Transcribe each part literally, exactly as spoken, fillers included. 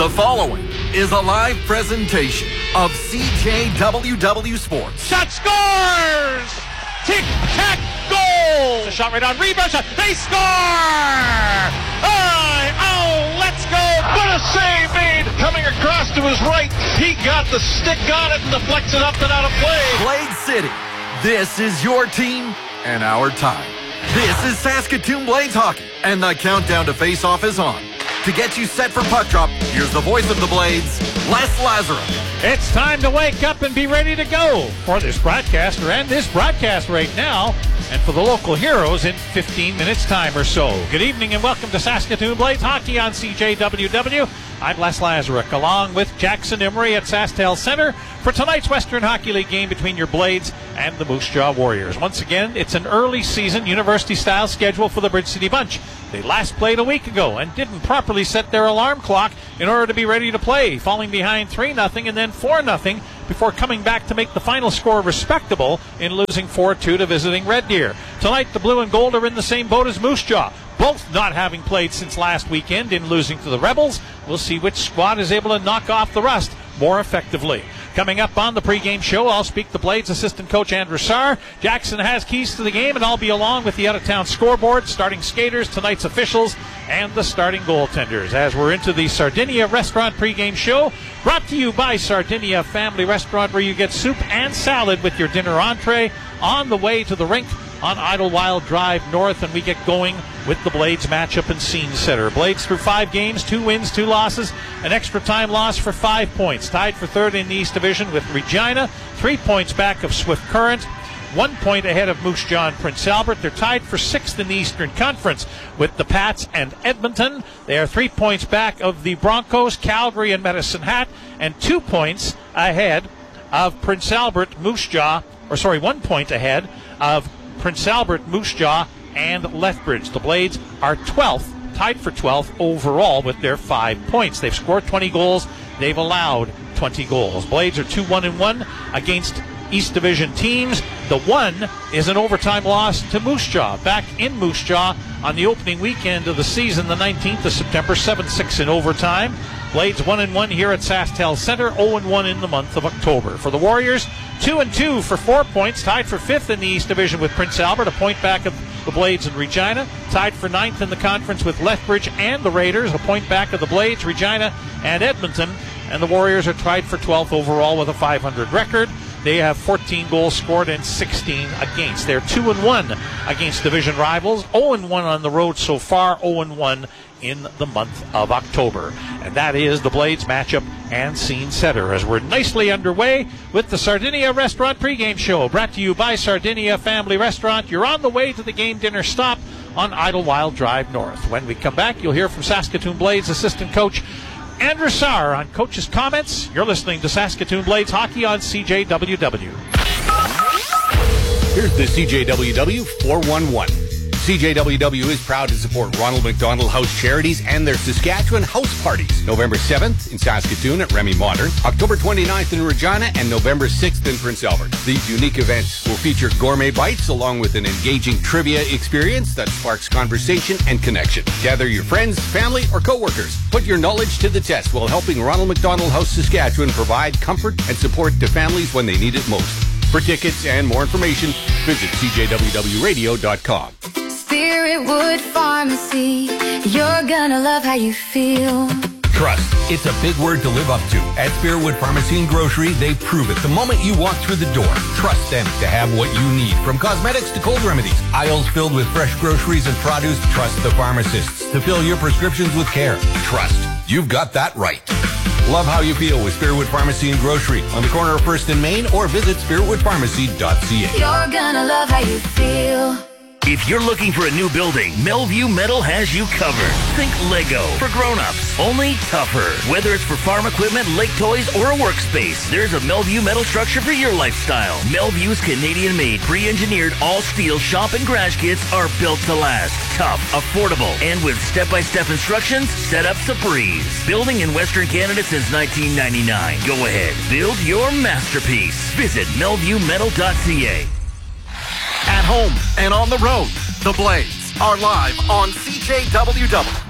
The following is a live presentation of C J W W Sports. Shot scores! Tic-tac goal! A shot right on rebound shot. They score! Oh, oh, let's go! What a save made! Coming across to his right. He got the stick on it and deflects it up and out of play. Blade City, this is your team and our time. This is Saskatoon Blades Hockey, and the countdown to face-off is on. To get you set for puck drop, here's the voice of the Blades, Les Lazaruk. It's time to wake up and be ready to go for this broadcaster and this broadcast right now, and for the local heroes in fifteen minutes time or so. Good evening and welcome to Saskatoon Blades Hockey on C J W W. I'm Les Lazaruk, along with Jackson Emery at SaskTel Center for tonight's Western Hockey League game between your Blades and the Moose Jaw Warriors. Once again, it's an early season university-style schedule for the Bridge City Bunch. They last played a week ago and didn't properly set their alarm clock in order to be ready to play, falling behind three nothing and then four nothing before coming back to make the final score respectable in losing four two to visiting Red Deer. Tonight, the Blue and Gold are in the same boat as Moose Jaw, both not having played since last weekend in losing to the Rebels. We'll see which squad is able to knock off the rust more effectively. Coming up on the pregame show, I'll speak to Blades assistant coach Andrew Sarr. Jackson has keys to the game, and I'll be along with the out-of-town scoreboard, starting skaters, tonight's officials, and the starting goaltenders as we're into the Sardinia Restaurant pregame show, brought to you by Sardinia Family Restaurant, where you get soup and salad with your dinner entree on the way to the rink on Idlewild Drive North, and we get going with the Blades matchup and scene setter. Blades through five games, two wins, two losses, an extra time loss for five points. Tied for third in the East Division with Regina, three points back of Swift Current, one point ahead of Moose Jaw and Prince Albert. They're tied for sixth in the Eastern Conference with the Pats and Edmonton. They are three points back of the Broncos, Calgary, and Medicine Hat, and two points ahead of Prince Albert, Moose Jaw, or sorry, one point ahead of Prince Albert, Moose Jaw, and Lethbridge. The Blades are twelfth, tied for twelfth overall with their five points. They've scored twenty goals. They've allowed twenty goals. Blades are two one and one against East Division teams. The one is an overtime loss to Moose Jaw. Back in Moose Jaw on the opening weekend of the season, the nineteenth of September, seven six in overtime. Blades one and one here at SaskTel Center, oh and one in the month of October. For the Warriors, two and two for four points, tied for fifth in the East Division with Prince Albert, a point back of the Blades and Regina, tied for ninth in the conference with Lethbridge and the Raiders, a point back of the Blades, Regina, and Edmonton. And the Warriors are tied for twelfth overall with a five hundred record. They have fourteen goals scored and sixteen against. They're two and one against division rivals, oh and one on the road so far, oh and one in the month of October. And that is the Blades matchup and scene setter as we're nicely underway with the Sardinia Restaurant pregame show, brought to you by Sardinia Family Restaurant. You're on the way to the game dinner stop on Idlewild Drive North. When we come back, you'll hear from Saskatoon Blades assistant coach Andrew Sarr on coach's comments. You're listening to Saskatoon Blades Hockey on C J W W. Here's the C J W W four one one. C J W W is proud to support Ronald McDonald House Charities and their Saskatchewan House Parties. November seventh in Saskatoon at Remy Modern, October twenty-ninth in Regina, and November sixth in Prince Albert. These unique events will feature gourmet bites along with an engaging trivia experience that sparks conversation and connection. Gather your friends, family, or co-workers. Put your knowledge to the test while helping Ronald McDonald House Saskatchewan provide comfort and support to families when they need it most. For tickets and more information, visit c j w w radio dot com. Spiritwood Pharmacy, you're gonna love how you feel. Trust. It's a big word to live up to. At Spiritwood Pharmacy and Grocery, they prove it the moment you walk through the door. Trust them to have what you need, from cosmetics to cold remedies. Aisles filled with fresh groceries and produce. Trust the pharmacists to fill your prescriptions with care. Trust. You've got that right. Love how you feel with Spiritwood Pharmacy and Grocery on the corner of First and Main, or visit spiritwood pharmacy dot c a. You're gonna love how you feel. If you're looking for a new building, Melview Metal has you covered. Think Lego for grown-ups, only tougher. Whether it's for farm equipment, lake toys, or a workspace, there's a Melview Metal structure for your lifestyle. Melview's Canadian-made, pre-engineered, all-steel shop and garage kits are built to last. Tough, affordable, and with step-by-step instructions, setup's a breeze. Building in Western Canada since nineteen ninety-nine. Go ahead, build your masterpiece. Visit melview metal dot c a. At home and on the road, the Blades are live on C J W W.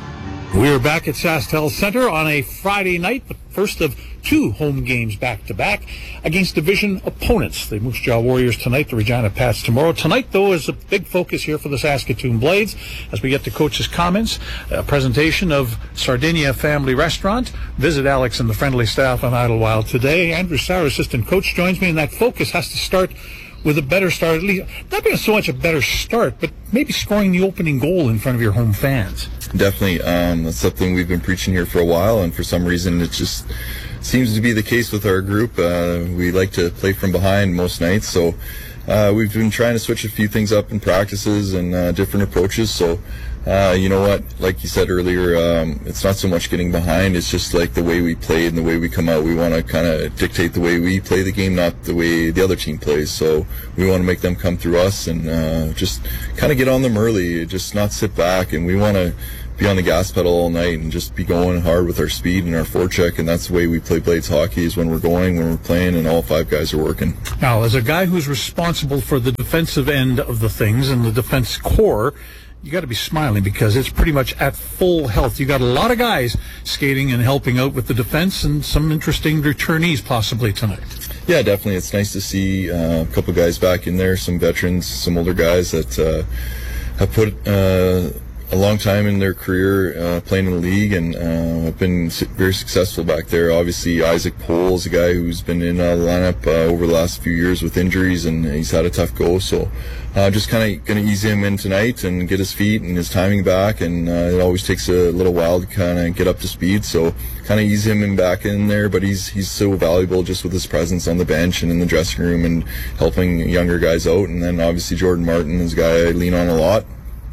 We're back at SaskTel Center on a Friday night, the first of two home games back-to-back against division opponents. The Moose Jaw Warriors tonight, the Regina Pats tomorrow. Tonight, though, is a big focus here for the Saskatoon Blades as we get to coach's comments, a presentation of Sardinia Family Restaurant. Visit Alex and the friendly staff on Idlewild today. Andrew Sauer, assistant coach, joins me, and that focus has to start with a better start, at least not being so much a better start, but maybe scoring the opening goal in front of your home fans. Definitely. Um, that's something we've been preaching here for a while, and for some reason it just seems to be the case with our group. Uh, we like to play from behind most nights, so uh, we've been trying to switch a few things up in practices and uh, different approaches. So, uh, you know what, like you said earlier, um, it's not so much getting behind, it's just like the way we play and the way we come out. We want to kind of dictate the way we play the game, not the way the other team plays. So we want to make them come through us and uh, just kind of get on them early, just not sit back, and we want to be on the gas pedal all night and just be going hard with our speed and our forecheck, and that's the way we play Blades hockey, is when we're going, when we're playing, and all five guys are working. Now, as a guy who's responsible for the defensive end of the things and the defense core, you got to be smiling because it's pretty much at full health. You got a lot of guys skating and helping out with the defense, and some interesting returnees possibly tonight. Yeah, definitely. It's nice to see uh, a couple guys back in there, some veterans, some older guys that uh, have put uh, a long time in their career uh, playing in the league, and uh, have been very successful back there. Obviously, Isaac Pohl is a guy who's been in uh, the lineup uh, over the last few years with injuries, and he's had a tough go. So uh, just kind of going to ease him in tonight and get his feet and his timing back, and uh, it always takes a little while to kind of get up to speed. So kind of ease him in back in there, but he's he's so valuable just with his presence on the bench and in the dressing room and helping younger guys out. And then obviously Jordan Martin is a guy I lean on a lot.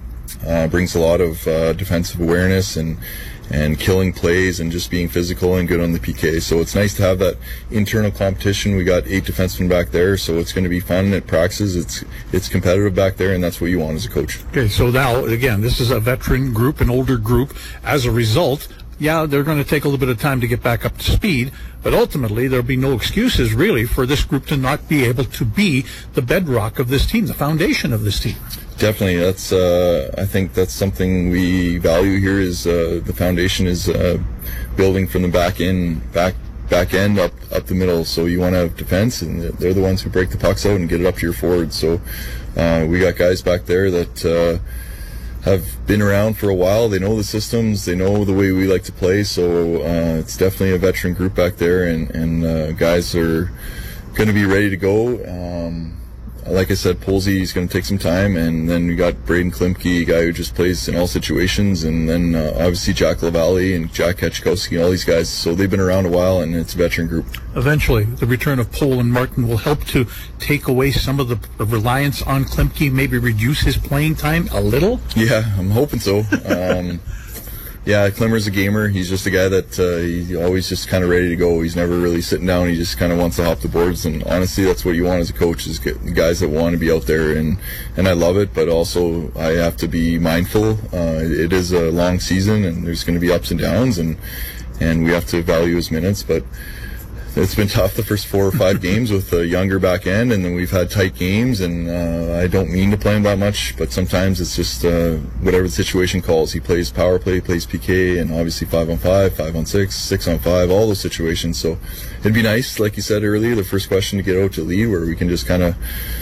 Uh, brings a lot of uh, defensive awareness and and killing plays and just being physical and good on the P K. So it's nice to have that internal competition. We got eight defensemen back there, so it's going to be fun at practices. It's it's competitive back there, and that's what you want as a coach. Okay, so now, again, this is a veteran group, an older group. As a result, yeah, they're going to take a little bit of time to get back up to speed, but ultimately there'll be no excuses, really, for this group to not be able to be the bedrock of this team, the foundation of this team. Definitely, that's. Uh, I think that's something we value here. Is uh, the foundation is uh, building from the back end, back back end up up the middle. So you want to have defense, and they're the ones who break the pucks out and get it up to your forwards. So uh, we got guys back there that uh, have been around for a while. They know the systems. They know the way we like to play. So uh, it's definitely a veteran group back there, and and uh, guys are going to be ready to go. Um, Like I said, Polsey is going to take some time, and then we got Braden Klimke, a guy who just plays in all situations, and then uh, obviously Jack Lavallee and Jack Ketchkowski and all these guys. So they've been around a while, and it's a veteran group. Eventually, the return of Pohl and Martin will help to take away some of the reliance on Klimke, maybe reduce his playing time a little? Yeah, I'm hoping so. Um, yeah, Klimmer's a gamer. He's just a guy that uh, he's always just kind of ready to go. He's never really sitting down. He just kind of wants to hop the boards. And honestly, that's what you want as a coach, is get guys that want to be out there. And, and I love it, but also I have to be mindful. Uh, it is a long season, and there's going to be ups and downs, and, and we have to value his minutes. But it's been tough the first four or five games with a younger back end, and then we've had tight games, and uh, I don't mean to play him that much, but sometimes it's just uh, whatever the situation calls. He plays power play, plays P K, and obviously five on five, five on six, six on five, all those situations. So it'd be nice, like you said earlier, the first question, to get out to lead where we can just kind of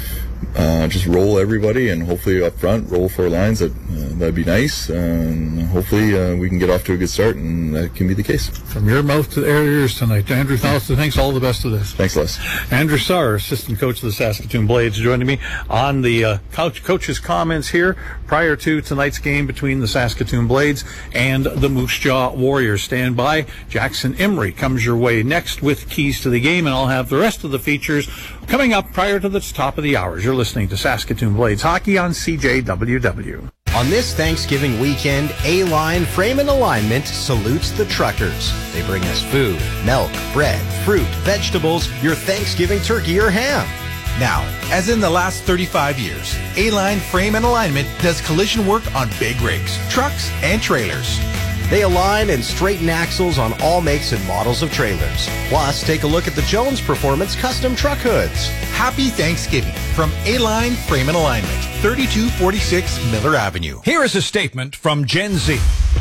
Uh, just roll everybody, and hopefully up front roll four lines. That uh, that'd be nice, and hopefully uh, we can get off to a good start, and that can be the case. From your mouth to their ears tonight, Andrew Thompson. Thanks. All the best of this. Thanks, Les. Andrew Sauer, assistant coach of the Saskatoon Blades, joining me on the uh, coach coach's comments here prior to tonight's game between the Saskatoon Blades and the Moose Jaw Warriors. Stand by. Jackson Emery comes your way next with keys to the game, and I'll have the rest of the features coming up prior to the top of the hours. You're listening to Saskatoon Blades Hockey on C J W W. On this Thanksgiving weekend, A-Line Frame and Alignment salutes the truckers. They bring us food, milk, bread, fruit, vegetables, your Thanksgiving turkey or ham. Now, as in the last thirty-five years, A-Line Frame and Alignment does collision work on big rigs, trucks, and trailers. They align and straighten axles on all makes and models of trailers. Plus, take a look at the Jones Performance custom truck hoods. Happy Thanksgiving from A-Line Frame and Alignment, thirty-two forty-six Miller Avenue. Here is a statement from Gen Z.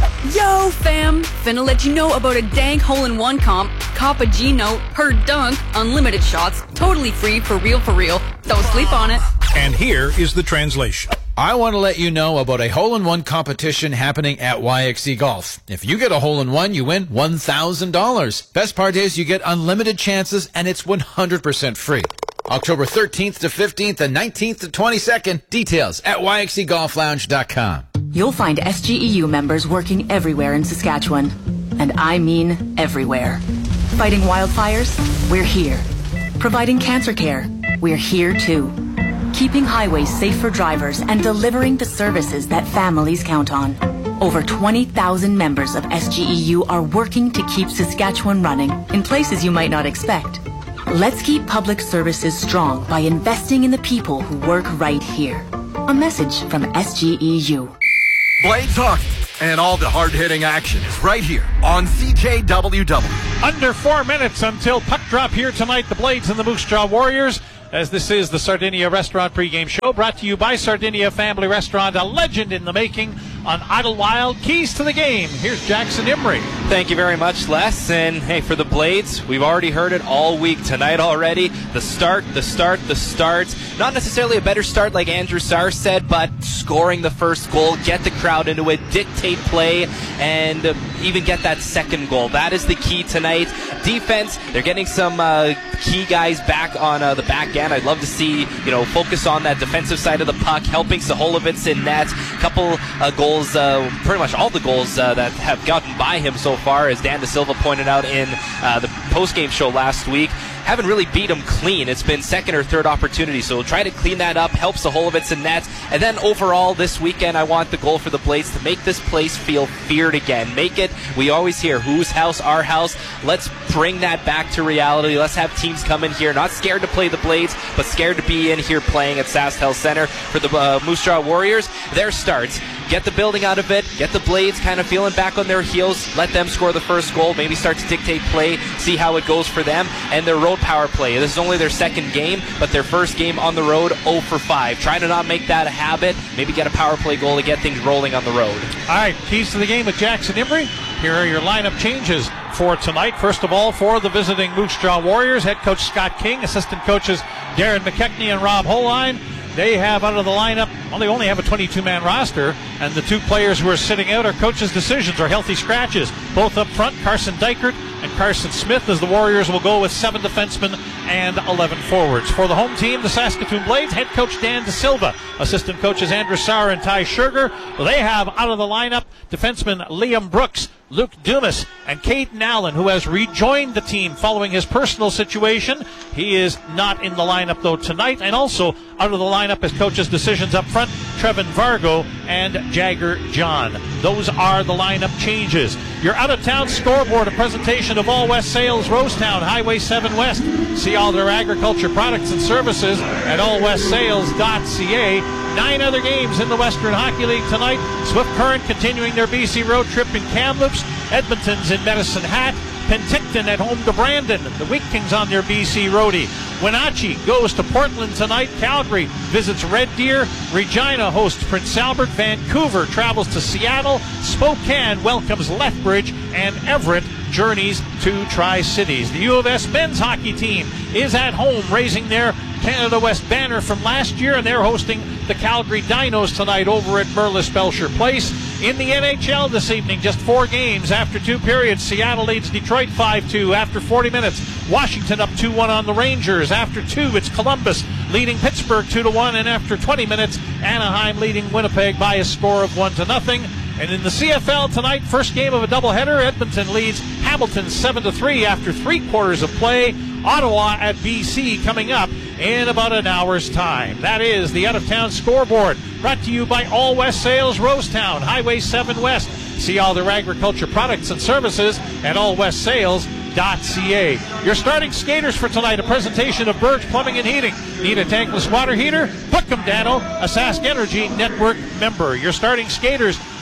Yo, fam! Finna let you know about a dank hole-in-one comp, cop a G-note, per dunk, unlimited shots, totally free, for real, for real. Don't sleep on it. And here is the translation. I want to let you know about a hole-in-one competition happening at Y X C Golf. If you get a hole-in-one, you win one thousand dollars. Best part is you get unlimited chances, and it's one hundred percent free. October thirteenth to fifteenth and nineteenth to twenty-second. Details at Y X C golf lounge dot com. You'll find S G E U members working everywhere in Saskatchewan. And I mean everywhere. Fighting wildfires? We're here. Providing cancer care? We're here too. Keeping highways safe for drivers and delivering the services that families count on. Over twenty thousand members of S G E U are working to keep Saskatchewan running in places you might not expect. Let's keep public services strong by investing in the people who work right here. A message from S G E U. Blades Hockey and all the hard-hitting action is right here on C J W W. Under four minutes until puck drop here tonight. The Blades and the Moose Jaw Warriors. As this is the Sardinia Restaurant pregame show, brought to you by Sardinia Family Restaurant, a legend in the making on Idlewild. Keys to the game. Here's Jackson Imrie. Thank you very much, Les. And hey, for the Blades, we've already heard it all week tonight already. The start, the start, the start. Not necessarily a better start like Andrew Sarr said, but scoring the first goal, get the crowd into it, dictate play, and uh, even get that second goal. That is the key tonight. Defense, they're getting some uh, key guys back on uh, the back end. I'd love to see, you know, focus on that defensive side of the puck, helping Saholovitz in net. A couple uh, goals, uh, pretty much all the goals uh, that have gotten by him so far, as Dan De Silva pointed out in uh, the post-game show last week. Haven't really beat him clean. It's been second or third opportunity, so try to clean that up, help Saholovitz in net. And then overall this weekend, I want the goal for the Blades to make this place feel feared again. Make it, we always hear, whose house, our house. Let's bring that back to reality. Let's have teams come in here, not scared to play the Blades, but scared to be in here playing at SaskTel Center. For the uh, Moose Jaw Warriors, their starts. Get the building out of it, get the Blades kind of feeling back on their heels, let them score the first goal, maybe start to dictate play, see how it goes for them, and their road power play. This is only their second game, but their first game on the road, oh for five. Trying to not make that a habit, maybe get a power play goal to get things rolling on the road. All right, keys to the game with Jackson Imrie. Here are your lineup changes for tonight. First of all, for the visiting Moose Jaw Warriors, head coach Scott King, assistant coaches Darren McKechnie and Rob Holine. They have out of the lineup, well, they only have a twenty-two man roster, and the two players who are sitting out are coaches' decisions or healthy scratches. Both up front, Carson Dykert and Carson Smith, as the Warriors will go with seven defensemen and eleven forwards. For the home team, the Saskatoon Blades, head coach Dan De Silva, assistant coaches Andrew Sarr and Ty Sugar. Well, they have out of the lineup defenseman Liam Brooks, Luke Dumas, and Caden Allen, who has rejoined the team following his personal situation. He is not in the lineup, though, tonight. And also out of the lineup as coaches' decisions up front, Trevin Vargo and Jagger John. Those are the lineup changes. Your out-of-town scoreboard, a presentation of All West Sales, Rosetown, Highway seven West. See all their agriculture products and services at all west sales dot c a. Nine other games in the Western Hockey League tonight. Swift Current continuing their B C road trip in Kamloops. Edmonton's in Medicine Hat. Penticton at home to Brandon. The Wheat Kings on their B C roadie. Wenatchee goes to Portland tonight. Calgary visits Red Deer. Regina hosts Prince Albert. Vancouver travels to Seattle. Spokane welcomes Lethbridge. And Everett journeys to Tri-Cities. The U of S men's hockey team is at home, raising their Canada West banner from last year, and they're hosting the Calgary Dinos tonight over at Merlis Belcher Place. In the N H L this evening, just four games after two periods. Seattle leads Detroit five two after forty minutes. Washington up two one on the Rangers. After two, it's Columbus leading Pittsburgh two to one, and after twenty minutes, Anaheim leading Winnipeg by a score of one to nothing. And in the C F L tonight, first game of a doubleheader, Edmonton leads Hamilton seven to three after three quarters of play. Ottawa at B C coming up in about an hour's time. That is the out-of-town scoreboard, brought to you by All West Sales, Rosetown, Highway seven West. See all their agriculture products and services at all west sales dot c a. Your starting skaters for tonight, a presentation of Burge Plumbing and Heating. Need a tankless water heater? Putcom Dano, a Sask Energy Network member. Your starting skaters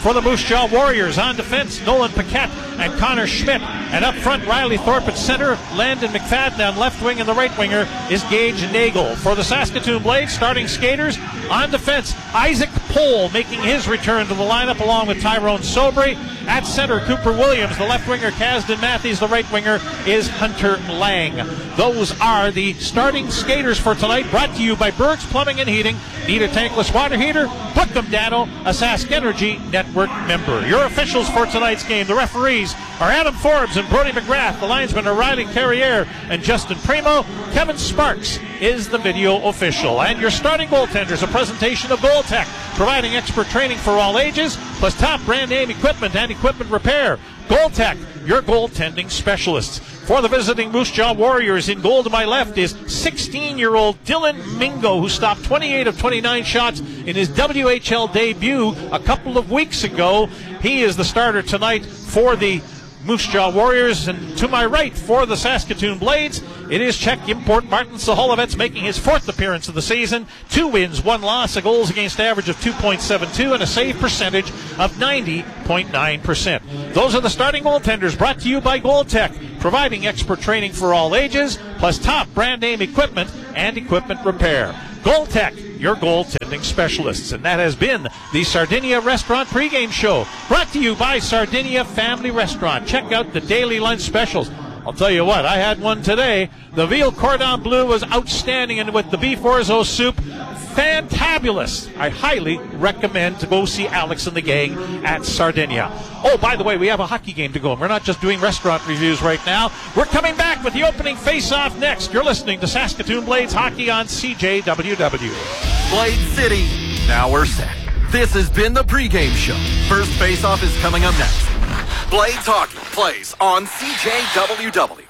for the Moose Jaw Warriors. On defense, Nolan Paquette and Connor Schmidt. And up front, Riley Thorpe at center, Landon McFadden on left wing, and the right winger is Gage Nagel. For the Saskatoon Blades, starting skaters on defense, Isaac Pohl making his return to the lineup along with Tyrone Sobry. At center, Cooper Williams, the left winger, Kasdan Matthews, the right winger is Hunter Lang. Those are the starting skaters for tonight, brought to you by Berg's Plumbing and Heating. Need a tankless water heater? Book them, Dano, a Sask Energy Network member. Your officials for tonight's game, the referees, are Adam Forbes and Brody McGrath. The linesmen are Riley Carriere and Justin Primo. Kevin Sparks is the video official. And your starting goaltenders, a presentation of GoalTech, providing expert training for all ages, plus top brand name equipment and equipment repair. GoalTech, your goaltending specialists. For the visiting Moose Jaw Warriors, in goal to my left is sixteen-year-old Dylan Mingo, who stopped twenty-eight of twenty-nine shots in his W H L debut a couple of weeks ago. He is the starter tonight for the Moose Jaw Warriors. And to my right, for the Saskatoon Blades, it is Czech import Martin Saholovets making his fourth appearance of the season. Two wins, one loss, a goals against average of two point seven two, and a save percentage of ninety point nine percent. Those are the starting goaltenders, brought to you by GoalTech, providing expert training for all ages, plus top brand name equipment and equipment repair. GoalTech, your goaltending specialists. And that has been the Sardinia Restaurant pregame show, brought to you by Sardinia Family Restaurant. Check out the daily lunch specials. I'll tell you what, I had one today. The veal cordon bleu was outstanding, and with the beef orzo soup, fantabulous. I highly recommend to go see Alex and the gang at Sardinia. Oh, by the way, we have a hockey game to go, and we're not just doing restaurant reviews right now. We're coming back with the opening face-off next. You're listening to Saskatoon Blades Hockey on C J W W. Blade City, now we're set. This has been the pregame show. First face-off is coming up next. Blades Hockey plays on C J W W.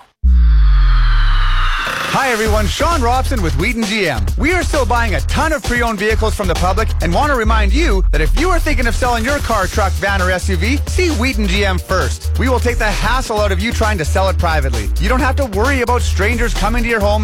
Hi everyone, Sean Robson with Wheaton G M. We are still buying a ton of pre-owned vehicles from the public and want to remind you that if you are thinking of selling your car, truck, van, or S U V, see Wheaton G M first. We will take the hassle out of you trying to sell it privately. You don't have to worry about strangers coming to your home